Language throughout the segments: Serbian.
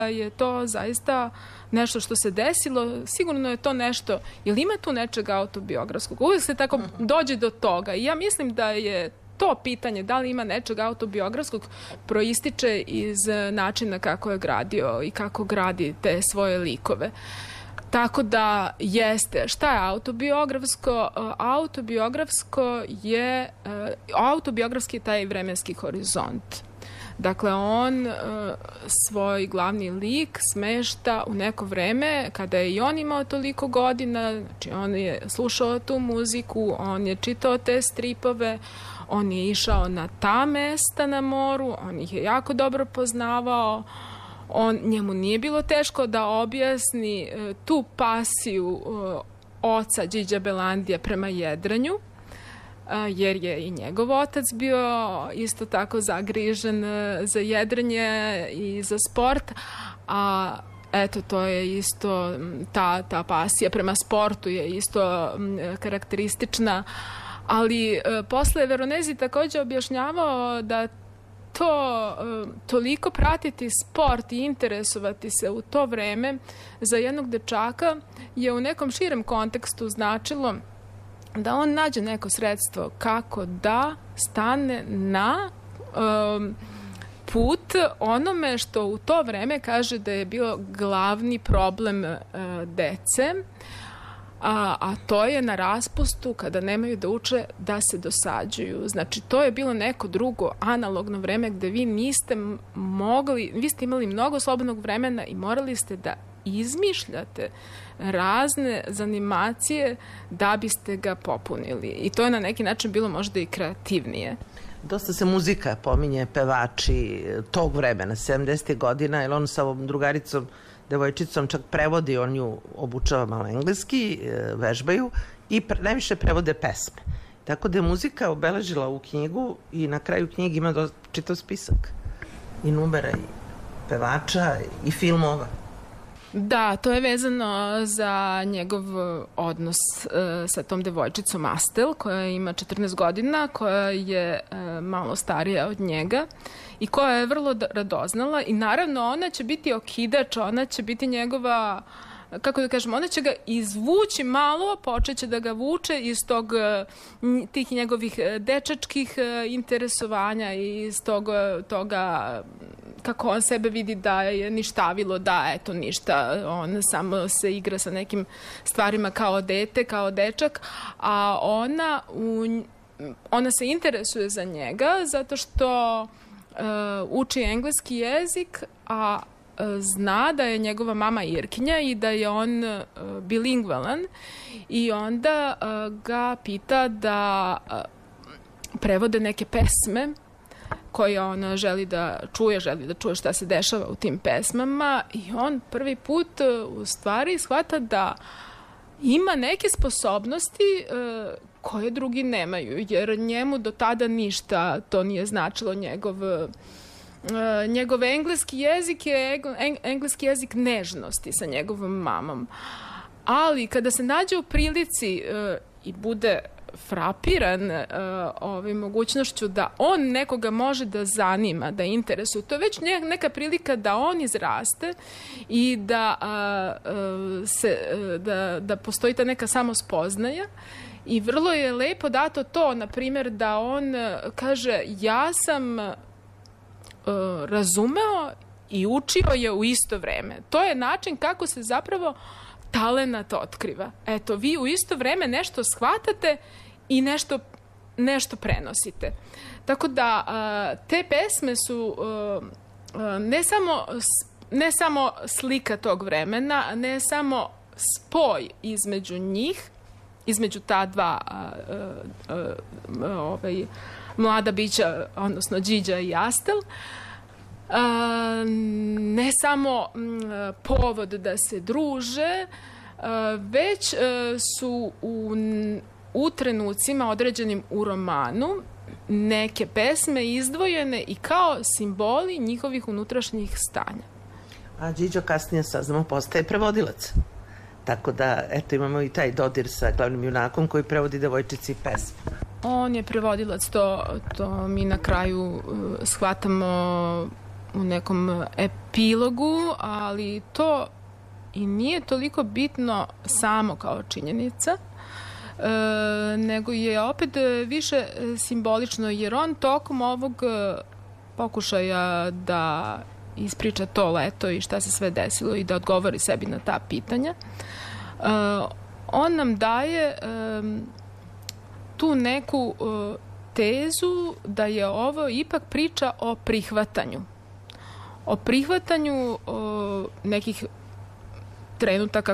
je to zaista nešto što se desilo, sigurno je to nešto, ili ima tu nečeg autobiografskog? Uvijek se tako dođe do toga i ja mislim da je to pitanje da li ima nečeg autobiografskog proističe iz načina kako je gradio i kako gradi te svoje likove. Tako da jeste, šta je autobiografsko? Autobiografski je taj vremenski horizont. Dakle, on svoj glavni lik smešta u neko vreme kada je i on imao toliko godina, znači on je slušao tu muziku, on je čitao te stripove, on je išao na ta mesta na moru, on ih je jako dobro poznavao, njemu nije bilo teško da objasni tu pasiju oca Điđa Belandija prema jedranju, jer je i njegov otac bio isto tako zagrižen za jedranje i za sport, a eto, to je isto, ta pasija prema sportu je isto karakteristična, ali posle Veronezi takođe objašnjavao da toliko pratiti sport i interesovati se u to vreme za jednog dečaka je u nekom širem kontekstu značilo da on nađe neko sredstvo kako da stane na put onome što u to vreme kaže da je bio glavni problem dece, a to je na raspustu kada nemaju da uče da se dosađuju. Znači, to je bilo neko drugo analogno vreme gde vi niste mogli, vi ste imali mnogo slobodnog vremena i morali ste da izmišljate razne zanimacije da biste ga popunili. I to je na neki način bilo možda i kreativnije. Dosta se muzika pominje, pevači tog vremena, 70. godina, jer on sa ovom drugaricom, devojčicom čak prevodi, on ju obučava malo engleski, vežbaju i najviše prevode pesme. Tako da je muzika obeležila ovu knjigu i na kraju knjigi ima čitav spisak i numera i pevača i filmova. Da, to je vezano za njegov odnos sa tom devojčicom Astel, koja ima 14 godina, koja je malo starija od njega i koja je vrlo radoznala i naravno ona će biti okidač, ona će biti njegova, kako da kažem, ona će ga izvući malo, počeće da ga vuče iz tih njegovih dečačkih interesovanja i iz toga kako on sebe vidi da je ništavilo, da eto ništa, on samo se igra sa nekim stvarima kao dete, kao dečak, a ona se interesuje za njega zato što uči engleski jezik, a zna da je njegova mama Irkinja i da je on bilingvalan i onda ga pita da prevode neke pesme koje on želi da čuje šta se dešava u tim pesmama i on prvi put u stvari shvata da ima neke sposobnosti koje drugi nemaju, jer njemu do tada ništa to nije značilo. Njegov engleski jezik je engleski jezik nežnosti sa njegovom mamom. Ali kada se nađe u prilici i bude frapiran mogućnošću da on nekoga može da zanima, da interesuje, to je već neka prilika da on izraste i da postoji ta neka samospoznaja. I vrlo je lepo dato to, na primjer, da on kaže ja sam razumeo i učio je u isto vreme. To je način kako se zapravo talenat otkriva. Eto, vi u isto vreme nešto shvatate i nešto prenosite. Tako da te pesme su ne samo slika tog vremena, ne samo spoj između njih, između ta dva mlada bića, odnosno Điđa i Astel, ne samo povod da se druže, već su u trenucima određenim u romanu neke pesme izdvojene i kao simboli njihovih unutrašnjih stanja. A Điđo kasnije, saznamo, postaje prevodilac. Tako da, eto, imamo i taj dodir sa glavnim junakom koji prevodi devojčici pesme. On je prevodilac, to mi na kraju shvatamo u nekom epilogu, ali to i nije toliko bitno samo kao činjenica, nego je opet više simbolično, jer on tokom ovog pokušaja da ispriča to leto i šta se sve desilo i da odgovori sebi na ta pitanja, on nam daje tu neku tezu da je ovo ipak priča o prihvatanju. O prihvatanju nekih trenutaka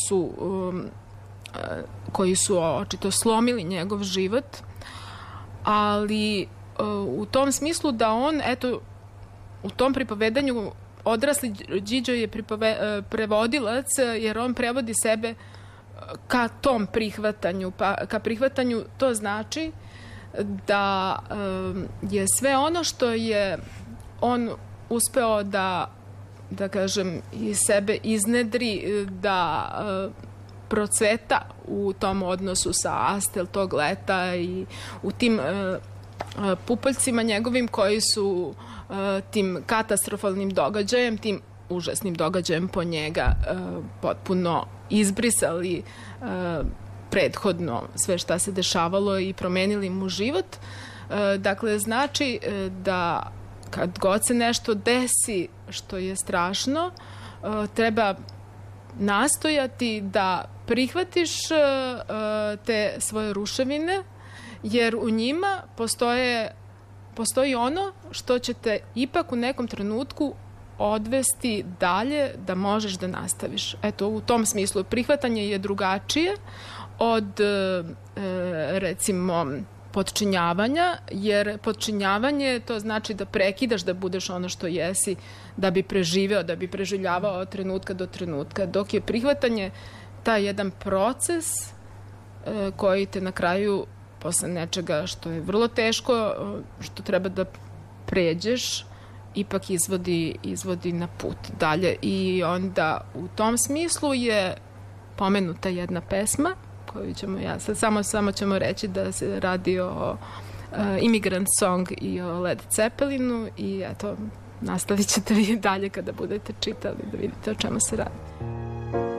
koji su očito slomili njegov život, ali u tom smislu da on, eto, u tom pripovedanju odrasli Điđo je prevodilac, jer on prevodi sebe ka tom prihvatanju. Pa ka prihvatanju to znači da je sve ono što je on uspeo da kažem, iz sebe iznedri, da procveta u tom odnosu sa Astel tog leta i u tim pupoljcima njegovim koji su tim katastrofalnim događajem, tim užasnim događajem po njega potpuno izbrisali prethodno sve šta se dešavalo i promenili mu život. Dakle, znači da kad god se nešto desi što je strašno, treba nastojati da prihvatiš te svoje ruševine, jer u njima postoji ono što će te ipak u nekom trenutku odvesti dalje da možeš da nastaviš. Eto, u tom smislu prihvatanje je drugačije od recimo potčinjavanja, jer potčinjavanje to znači da prekidaš da budeš ono što jesi, da bi preživeo, da bi preživljavao od trenutka do trenutka, dok je prihvatanje taj jedan proces koji te na kraju, posle nečega što je vrlo teško, što treba da pređeš, ipak izvodi na put dalje. I onda u tom smislu je pomenuta jedna pesma koju ćemo samo ćemo reći da se radi o Immigrant Song i o Led Zeppelinu, i eto, nastavit ćete vi dalje kada budete čitali da vidite o čemu se radi.